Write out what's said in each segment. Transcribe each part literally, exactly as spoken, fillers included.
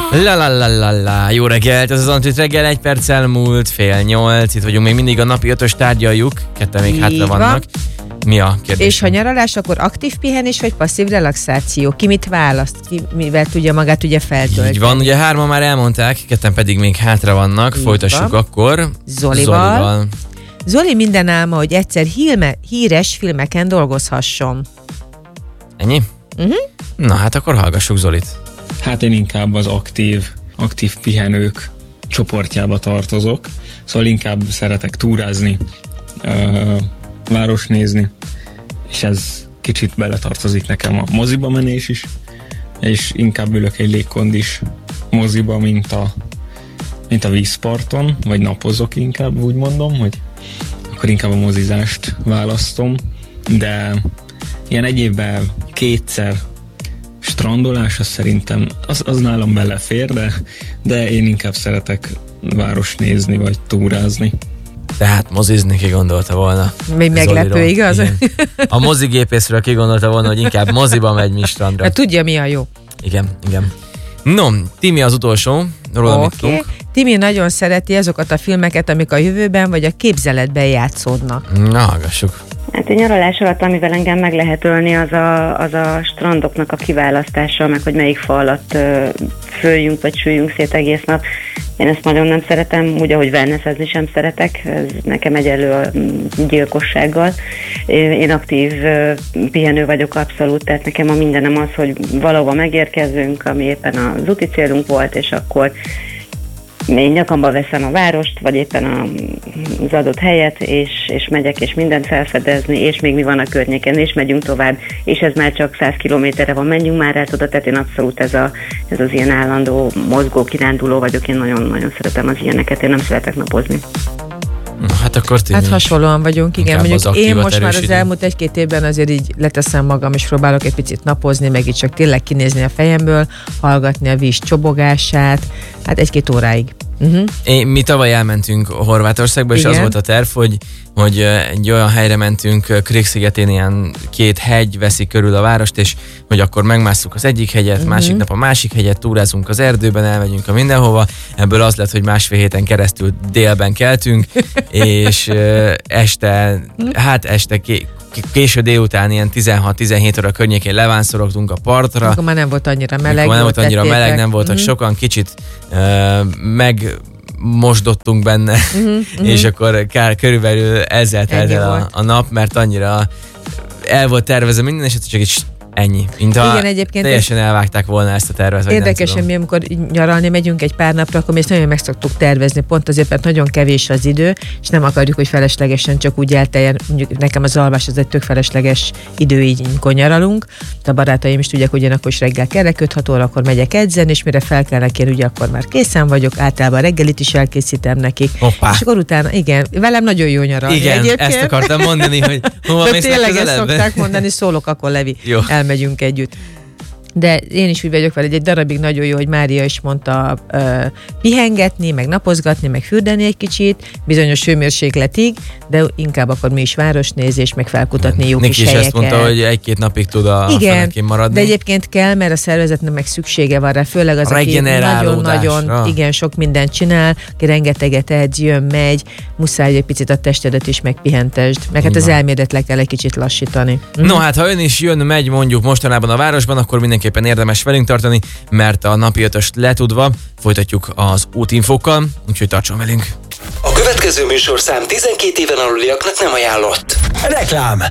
La la la la la, jó reggelt, ez az Antit reggel, egy perccel múlt, fél nyolc, itt vagyunk még mindig a napi ötös tárgyaljuk, ketten még hátra vannak. Mi a kérdés? És ha nyaralás, akkor aktív pihenés vagy passzív relaxáció? Ki mit választ? Ki mivel tudja magát ugye feltölteni? Így van, ugye hárman már elmondták, ketten pedig még hátra vannak, így folytassuk van. Akkor Zolival. Zolival. Zoli minden álma, hogy egyszer hílme, híres filmeken dolgozhasson. Ennyi? Uh-huh. Na hát akkor hallgassuk Zolit. Hát én inkább az aktív, aktív pihenők csoportjába tartozok, szóval inkább szeretek túrázni, uh, város nézni, és ez kicsit beletartozik nekem a moziba menés is, és inkább ülök egy légkondis moziba, mint a, mint a vízparton, vagy napozok inkább, úgy mondom, hogy akkor inkább a mozizást választom, de ilyen egy évben kétszer strandolás, az szerintem, az, az nálam belefér, de, de én inkább szeretek város nézni, vagy túrázni. Tehát mozizni ki gondolta volna. Még meglepő, Zoliról. Igaz? Igen. A mozigépészről ki gondolta volna, hogy inkább moziba megy, mi strandra. Hát tudja, mi a jó. Igen, igen. No, Timi az utolsó. Róla mit tudunk? Timi nagyon szereti azokat a filmeket, amik a jövőben vagy a képzeletben játszódnak. Na, hallgassuk. Hát a nyaralás alatt, amivel engem meg lehet ölni, az a, az a strandoknak a kiválasztása, meg hogy melyik fa alatt ö, följünk vagy süljünk szét egész nap. Én ezt nagyon nem szeretem, úgy, ahogy wellnessezni sem szeretek, ez nekem egyenlő a gyilkossággal. Én aktív pihenő vagyok abszolút, tehát nekem a mindenem az, hogy valahova megérkezzünk, ami éppen az úti célunk volt, és akkor én nyakamba veszem a várost, vagy éppen az adott helyet, és, és megyek, és mindent felfedezni, és még mi van a környéken, és megyünk tovább, és ez már csak száz kilométerre van, menjünk már el oda, tehát én abszolút ez, a, ez az ilyen állandó mozgó, kiránduló vagyok, én nagyon-nagyon szeretem az ilyeneket, én nem szeretek napozni. Hát akkor Hát hasonlóan vagyunk, igen. Mondjuk én most már az elmúlt egy-két évben azért így leteszem magam, és próbálok egy picit napozni, meg így csak tényleg kinézni a fejemből, hallgatni a víz csobogását, hát egy-két óráig. Uh-huh. É, mi tavaly elmentünk Horvátországba, és igen. Az volt a terv, hogy, hogy egy olyan helyre mentünk, Krk-szigetén ilyen két hegy veszi körül a várost, és hogy akkor megmásszuk az egyik hegyet, uh-huh. másik nap a másik hegyet, túrázunk az erdőben, elmegyünk a mindenhova. Ebből az lett, hogy másfél héten keresztül délben keltünk, és uh, este, hát este ké- késő délután ilyen tizenhat-tizenhét óra környékén levánszorogtunk a partra. Akkor már nem volt annyira meleg. Akkor nem volt annyira tettétek. meleg, nem voltak uh-huh. sokan, kicsit uh, megmosdottunk benne, uh-huh, és uh-huh. akkor kár, körülbelül ezzel telt el a, a nap, mert annyira el volt tervezve minden, és csak így ennyi. Mint igen, egyébként teljesen elvágták volna ezt a tervet. Érdekesen, mi amikor nyaralni megyünk egy pár napra, akkor mi ezt nagyon meg szoktuk tervezni, pont azért, mert nagyon kevés az idő, és nem akarjuk, hogy feleslegesen csak úgy elteljen. Mondjuk nekem az alvás az egy tök felesleges idő, így amikor nyaralunk. A barátaim is tudják, hogy ugyanakkor is reggel kelek, öt-hat óra, akkor megyek edzeni, és mire felkelnek én, ugye akkor már készen vagyok, általában reggelit is elkészítem nekik. Hoppá. És akkor utána, igen, velem nagyon jó nyaralni. Igen, egyébként. Ezt akartam mondani, hogy hova mész tényleg ezt szokták mondani, szólok, akkor Levi. Jó. Megyünk együtt. De én is úgy vagyok vele, egy darabig nagyon jó, hogy Mária is mondta uh, pihengetni, meg napozgatni, meg fürdeni egy kicsit, bizonyos hőmérsékletig, de inkább akkor mi is városnézés, meg felkutatni jó Niki kis is helyeket. ezt mondta, hogy egy-két napig tud a fenekén maradni. De egyébként kell, mert a szervezetnek meg szüksége van rá, főleg az, aki nagyon-nagyon igen, sok mindent csinál, aki rengeteget edz, jön, megy, muszáj egy picit a testedet is megpihentesd, meg hát az elmédet le kell egy kicsit lassítani. No, hát ha ön is jön, megy mondjuk mostanában a városban, akkor mindenképpen érdemes velünk tartani, mert a napi ötöst letudva folytatjuk az útinfókkal, úgyhogy tartson velünk. A következő műsorszám tizenkét éven aluliaknak nem ajánlott. Reklám!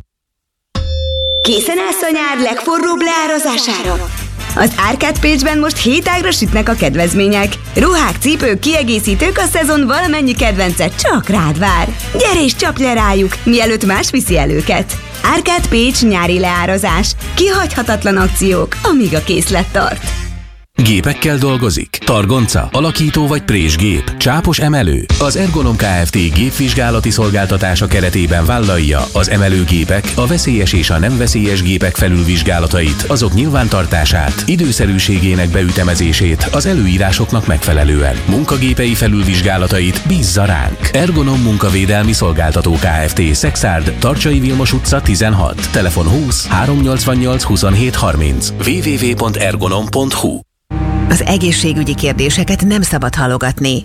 Készen állsz a nyár legforróbb leárazására? Az Arcade Page-ben most hétágra sütnek a kedvezmények. Ruhák, cipők, kiegészítők, a szezon valamennyi kedvence csak rád vár. Gyere és csapj le rájuk, mielőtt más viszi el őket. Arcade Page nyári leárazás. Kihagyhatatlan akciók, amíg a készlet tart. Gépekkel dolgozik? Targonca, alakító vagy présgép, csápos emelő? Az Ergonom Kft. Gépvizsgálati szolgáltatása keretében vállalja az emelőgépek, a veszélyes és a nem veszélyes gépek felülvizsgálatait, azok nyilvántartását, időszerűségének beütemezését az előírásoknak megfelelően. Munkagépei felülvizsgálatait bízza ránk. Ergonom Munkavédelmi Szolgáltató Kft. Szexárd, Tarcsai Vilmos utca tizenhat, telefon húsz, háromszáznyolcvannyolc, huszonhét harminc, w w w pont ergonom pont hu. Az egészségügyi kérdéseket nem szabad halogatni.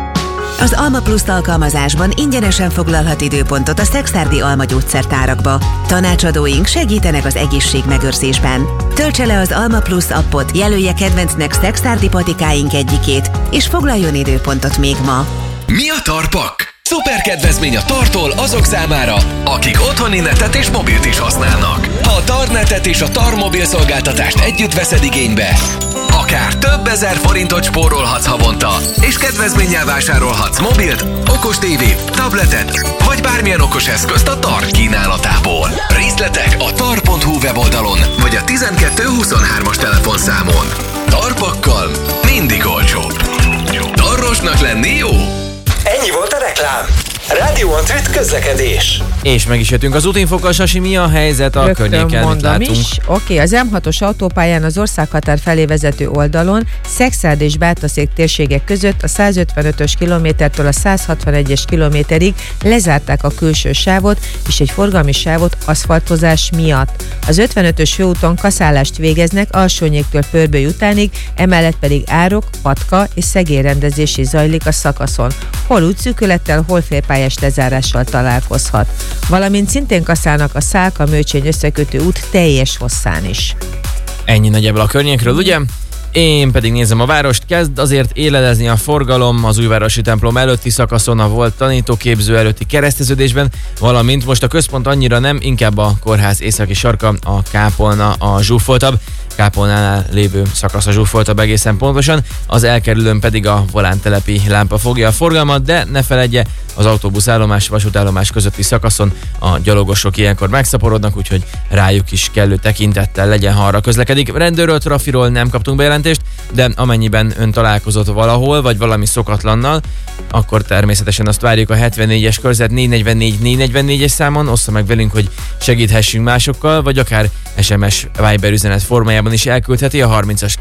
Az Alma Plus alkalmazásban ingyenesen foglalhat időpontot a Szekszárdi Alma gyógyszertárakba. Tanácsadóink segítenek az egészségmegőrzésben. Töltse le az Alma Plus appot, jelölje kedvencnek Szekszárdi patikáink egyikét, és foglaljon időpontot még ma. Mi a Tarpak? Szuper kedvezmény a Tartól azok számára, akik otthoni netet és mobilt is használnak. Ha a Tarnetet és a Tar mobil szolgáltatást együtt veszed igénybe, akár több ezer forintot spórolhatsz havonta, és kedvezménnyel vásárolhatsz mobilt, okos tévét, tabletet, vagy bármilyen okos eszközt a Tar kínálatából. Részletek a tar pont hu weboldalon, vagy a tizenkettő huszonhármas telefonszámon. Tarpakkal mindig olcsóbb. Tarrosnak lenni jó? Ennyi volt a reklám. Rádió Antrit közlekedés. És meg is jöttünk az útinfokkal, Sasi, mi a helyzet a Rögtön környéken, mit látunk? Oké, okay, az em hatos autópályán az országhatár felé vezető oldalon Szekszárd és Bátaszék térségek között a százötvenötös kilométertől a százhatvanegyes kilométerig lezárták a külső sávot és egy forgalmi sávot aszfaltozás miatt. Az ötvenötös főúton kaszálást végeznek Alsónyéktől Pörböly utánig, emellett pedig árok, patka és szegélyrendezési zajlik a szakaszon. Hol útszűkülettel, hol félpályás lezárással találkozhat. Valamint szintén kaszálnak a Szálka-Mőcsény összekötő út teljes hosszán is. Ennyi nagyjából a környékről, ugye? Én pedig nézem a várost, kezd azért éledezni a forgalom az újvárosi templom előtti szakaszon, a volt tanítóképző előtti kereszteződésben, valamint most a központ annyira nem, inkább a kórház északi sarka, a kápolna a zsúfoltabb. Kápolnánál lévő szakasz a zsúfoltabb egészen pontosan, az elkerülőn pedig a volántelepi lámpa fogja a forgalmat, de ne feledje, az autóbuszállomás, vasútállomás közötti szakaszon a gyalogosok ilyenkor megszaporodnak, úgyhogy rájuk is kellő tekintettel legyen, ha arra közlekedik. Rendőrről, trafiról nem kaptunk bejelentést, de amennyiben ön találkozott valahol, vagy valami szokatlannal, akkor természetesen azt várjuk a hetvennégyes körzet négy negyvennégy négy negyvennégyes számon, ossza meg velünk, hogy segíthessünk másokkal, vagy akár es em es Viber üzenet formájában is elküldheti a harmincas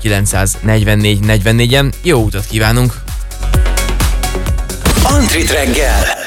kilencszáznegyvennégy negyvennégyen. Jó utat kívánunk! Antrit reggel!